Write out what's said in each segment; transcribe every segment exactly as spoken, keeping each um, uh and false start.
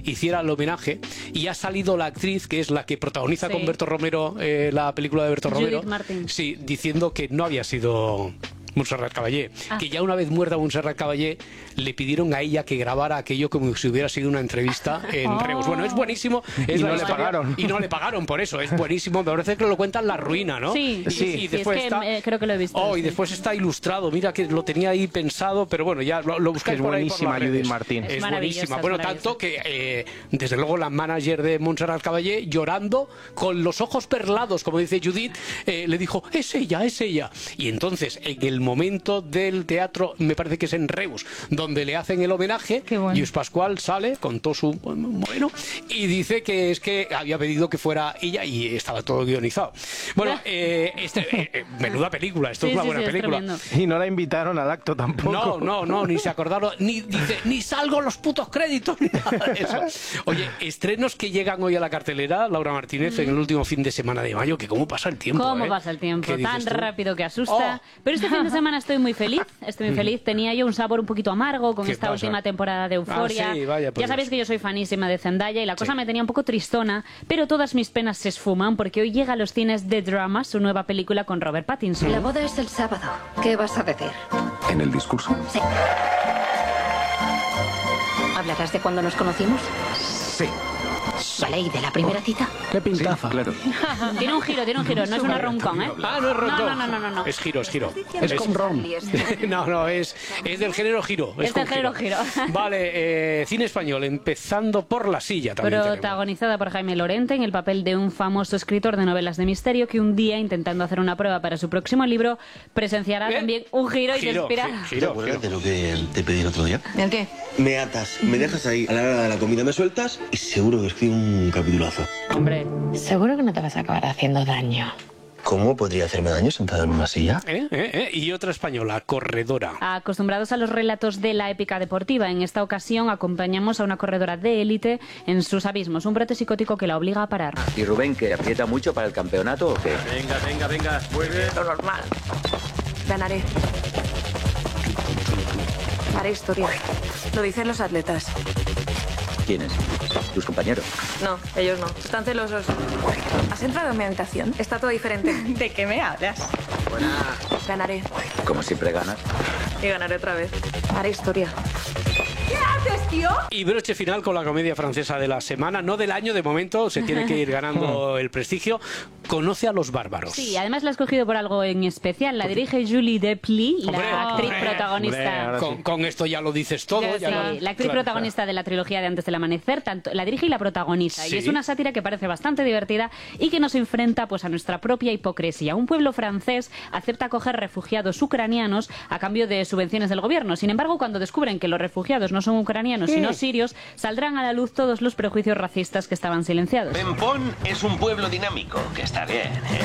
hiciera el homenaje, y ha salido la actriz que es la que protagoniza sí. con Berto Romero eh, la película de Berto Romero, Judith Martin. Sí, diciendo que no había sido Montserrat Caballé, ah. que ya una vez muerta Montserrat Caballé le pidieron a ella que grabara aquello como si hubiera sido una entrevista en oh. Reus. Bueno, es buenísimo. Es y no le pagaron. Y no le pagaron por eso, es buenísimo. Me parece que lo cuentan La Ruina, ¿no? Sí, y, sí, y sí después es que está, eh, creo que lo he visto. Oh, sí. Y después está ilustrado, mira que lo tenía ahí pensado, pero bueno, ya lo, lo buscáis es por ahí buenísima por las Judith Martín. Es, es buenísima. Bueno, es tanto que eh, desde luego la manager de Montserrat Caballé, llorando, con los ojos perlados, como dice Judith, eh, le dijo, es ella, es ella. Y entonces, en el momento del teatro, me parece que es en Reus, donde le hacen el homenaje, bueno. Lluís Pascual sale con todo su bueno y dice que es que había pedido que fuera ella y estaba todo guionizado. Bueno, eh, este, eh, menuda película, esto sí, es una sí, buena sí, película. Y no la invitaron al acto tampoco. No, no, no, ni se acordaron, ni dice, ni salgo los putos créditos, ni nada de eso. Oye, estrenos que llegan hoy a la cartelera, Laura Martínez, mm. en el último fin de semana de mayo, que cómo pasa el tiempo. ¿Cómo eh? pasa el tiempo? Tan tú? rápido que asusta. Oh. Pero este fin de semana estoy muy feliz, estoy muy feliz. Tenía yo un sabor un poquito amargo con esta pasa? última temporada de Euphoria. Ah, sí, vaya, ya sabéis que yo soy fanísima de Zendaya y la cosa sí. me tenía un poco tristona, pero todas mis penas se esfuman porque hoy llega a los cines The Drama, su nueva película con Robert Pattinson. La boda es el sábado. ¿Qué vas a decir? En el discurso. Sí. ¿Hablarás de cuando nos conocimos? Sí. Vale, ¿y de la primera cita? ¿Qué pintaza? Sí, claro. Tiene un giro, tiene un giro, no es una rom-com, ¿eh? Ah, no es rom-com. No, no, no, no, no. Es giro, es giro. Es con rom. No, no, es, es del género giro. Es, es del género giro. giro. Vale, eh, cine español, empezando por La Silla también. Protagonizada tenemos. por Jaime Lorente en el papel de un famoso escritor de novelas de misterio que un día, intentando hacer una prueba para su próximo libro, presenciará ¿Eh? también un giro, giro inesperado. Giro, giro, ¿Te acuerdas de lo que te pedí el otro día? ¿El qué? Me atas, me dejas ahí, a la hora de la comida me sueltas y seguro que escribo un capitulazo. Hombre. Seguro que no te vas a acabar haciendo daño. ¿Cómo podría hacerme daño sentado en una silla? ¿Eh? ¿Eh? ¿Eh? Y otra española, Corredora. Acostumbrados a los relatos de la épica deportiva, en esta ocasión acompañamos a una corredora de élite en sus abismos, un brote psicótico que la obliga a parar. ¿Y Rubén, que aprieta mucho para el campeonato o qué? Venga, venga, venga, vuelve. Lo normal. Ganaré. Haré historia. Lo dicen los atletas. ¿Quiénes? ¿Tus compañeros? No, ellos no. Están celosos. ¿Has entrado en mi habitación? Está todo diferente. ¿De qué me hablas? Buena. Ganaré. Como siempre ganas. Y ganaré otra vez. Haré historia. ¿Qué haces, tío? Y broche final con la comedia francesa de la semana, no del año de momento, se tiene que ir ganando el prestigio. Conoce a los bárbaros. Sí, además la has cogido por algo en especial. La dirige Julie Deplis, hombre, la actriz hombre, protagonista. Hombre, con, con esto ya lo dices todo. Ya, ya sí, lo... la actriz claro, protagonista claro. de la trilogía de Antes del Amanecer, tanto la dirige y la protagoniza. Sí. Y es una sátira que parece bastante divertida y que nos enfrenta pues a nuestra propia hipocresía. Un pueblo francés acepta acoger refugiados ucranianos a cambio de subvenciones del gobierno. Sin embargo, cuando descubren que los refugiados no son ucranianos, sino sirios, saldrán a la luz todos los prejuicios racistas que estaban silenciados. Pempón es un pueblo dinámico, que está bien, ¿eh?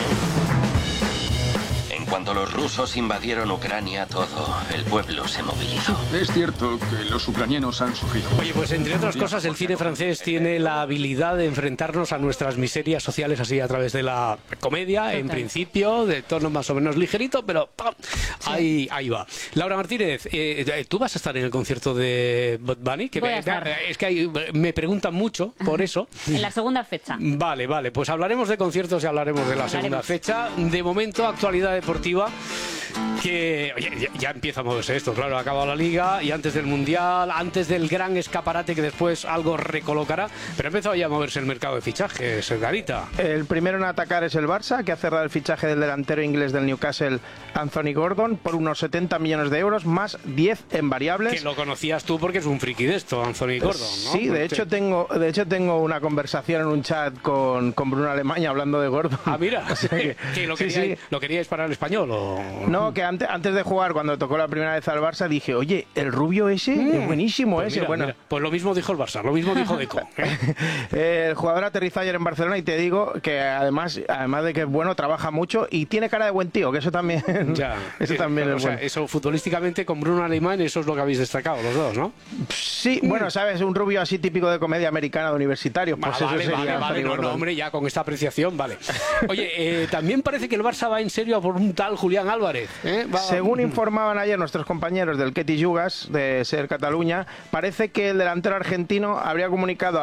En cuanto los rusos invadieron Ucrania, todo el pueblo se movilizó. Es cierto que los ucranianos han sufrido. Oye, pues entre otras cosas, el cine francés tiene la habilidad de enfrentarnos a nuestras miserias sociales así a través de la comedia, total. En principio, de tono más o menos ligerito, pero ¡pam! Sí. Ahí, ahí va. Laura Martínez, eh, ¿tú vas a estar en el concierto de Bad Bunny? Que me, es que hay, me preguntan mucho por eso. En la segunda fecha. Vale, vale, pues hablaremos de conciertos y hablaremos de la segunda hablaremos. fecha. De momento, actualidad deportiva. Que oye, ya, ya empieza a moverse esto, claro, ha acabado la Liga y antes del Mundial, antes del gran escaparate que después algo recolocará, pero ha empezado ya a moverse el mercado de fichajes, Garita. El primero en atacar es el Barça, que ha cerrado el fichaje del delantero inglés del Newcastle, Anthony Gordon, por unos setenta millones de euros, más diez en variables. Que lo conocías tú porque es un friki de esto, Anthony Gordon, ¿no? Sí, de hecho tengo, de hecho tengo una conversación en un chat con, con Bruno Alemania hablando de Gordon. Ah, mira, o sea que, que lo, sí, queríais, sí. ¿lo queríais para el español o...? No, que antes, antes de jugar, cuando tocó la primera vez al Barça, dije, oye, el rubio ese mm. es buenísimo, pues ese. Mira, bueno. Mira. Pues lo mismo dijo el Barça, lo mismo dijo Deco. ¿eh? El jugador aterrizó ayer en Barcelona y te digo que además, además de que es bueno, trabaja mucho y tiene cara de buen tío, que eso también, ya, eso también pero, es o bueno. sea, eso futbolísticamente con Bruno Alemán, eso es lo que habéis destacado los dos, ¿no? Sí, mm. bueno, sabes, un rubio así típico de comedia americana de universitario, pues ah, eso vale, sería vale, vale, no, no, hombre, ya con esta apreciación, vale. Oye, eh, también parece que el Barça va en serio a por un tal Julián Álvarez, ¿eh? Va... Según informaban ayer nuestros compañeros del Ketty Yugas de Ser Cataluña, parece que el delantero argentino habría comunicado